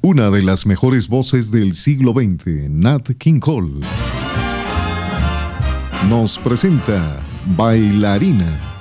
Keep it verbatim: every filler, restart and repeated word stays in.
Una de las mejores voces del siglo veinte, Nat King Cole, nos presenta Bailarina.